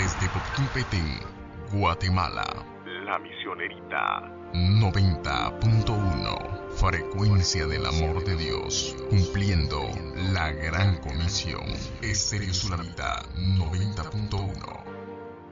Desde Coptún, Petén, Guatemala. La Misionerita 90.1. Frecuencia del amor de Dios, cumpliendo la gran comisión. Estéreo Sulamita 90.1.